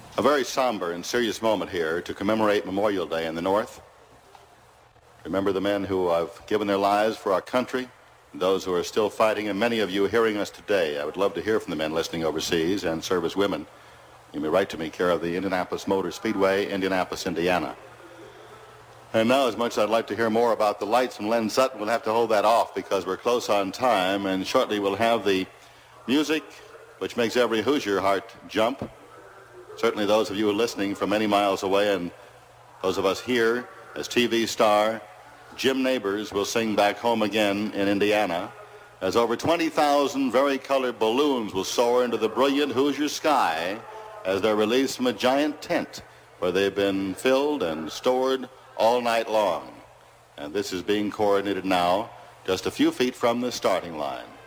A very somber and serious moment here to commemorate Memorial Day in the North. Remember the men who have given their lives for our country, and those who are still fighting, and many of you hearing us today. I would love to hear from the men listening overseas and service women. You may write to me, care of the Indianapolis Motor Speedway, Indianapolis, Indiana. And now, as much as I'd like to hear more about the lights from Len Sutton, we'll have to hold that off because we're close on time, and shortly we'll have the music which makes every Hoosier heart jump. Certainly those of you listening from many miles away, and those of us here as TV star Jim Nabors will sing Back Home Again in Indiana, as over 20,000 vari-colored balloons will soar into the brilliant Hoosier sky as they're released from a giant tent where they've been filled and stored all night long. And this is being coordinated now just a few feet from the starting line.